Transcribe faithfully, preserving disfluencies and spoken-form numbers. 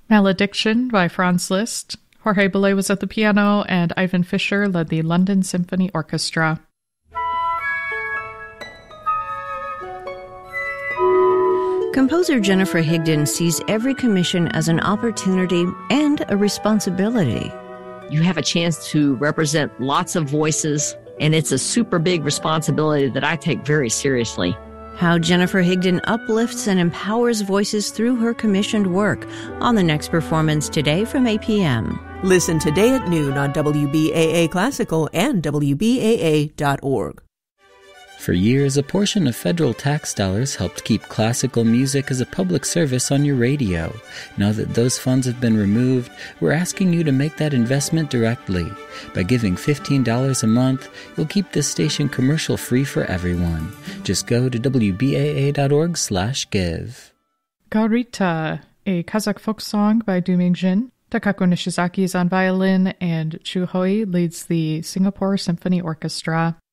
Malediction by Franz Liszt. Jorge Bolet was at the piano, and Ivan Fischer led the London Symphony Orchestra. Composer Jennifer Higdon sees every commission as an opportunity and a responsibility. You have a chance to represent lots of voices, and it's a super big responsibility that I take very seriously. How Jennifer Higdon uplifts and empowers voices through her commissioned work on the next performance today from eight p.m. Listen today at noon on W B A A Classical and W B A A dot org. For years, a portion of federal tax dollars helped keep classical music as a public service on your radio. Now that those funds have been removed, we're asking you to make that investment directly. By giving fifteen dollars a month, you'll keep this station commercial-free for everyone. Just go to W B A A dot org slash give. Gaurita, a Kazakh folk song by Du Mingjin. Takako Nishizaki is on violin, and Chu Hoi leads the Singapore Symphony Orchestra.